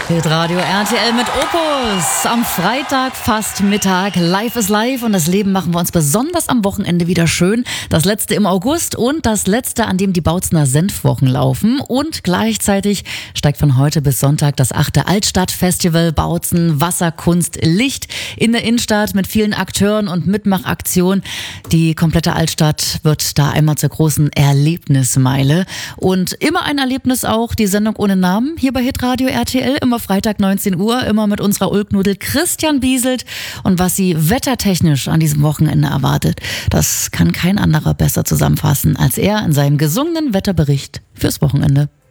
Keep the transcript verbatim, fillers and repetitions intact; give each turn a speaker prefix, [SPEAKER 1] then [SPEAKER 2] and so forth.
[SPEAKER 1] Hitradio R T L mit Opus. Am Freitag, fast Mittag. Live ist live und das Leben machen wir uns besonders am Wochenende wieder schön. Das letzte im August und das letzte, an dem die Bautzener Senfwochen laufen. Und gleichzeitig steigt von heute bis Sonntag das achte Altstadtfestival Bautzen Wasserkunst Licht in der Innenstadt mit vielen Akteuren und Mitmachaktionen. Die komplette Altstadt wird da einmal zur großen Erlebnismeile. Und immer ein Erlebnis auch die Sendung ohne Namen hier bei Hitradio R T L. Immer Freitag neunzehn Uhr, immer mit unserer Ulknudel Christian Bieselt. Und was sie wettertechnisch an diesem Wochenende erwartet, das kann kein anderer besser zusammenfassen als er in seinem gesungenen Wetterbericht fürs Wochenende.